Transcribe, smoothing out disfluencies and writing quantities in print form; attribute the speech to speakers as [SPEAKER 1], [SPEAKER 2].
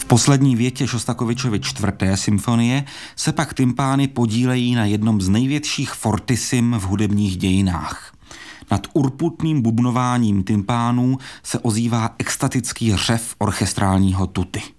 [SPEAKER 1] poslední větě Šostakovičovy 4. symfonie se pak tympány podílejí na jednom z největších fortissim v hudebních dějinách. Nad urputným bubnováním tympánů se ozývá extatický řev orchestrálního tuty.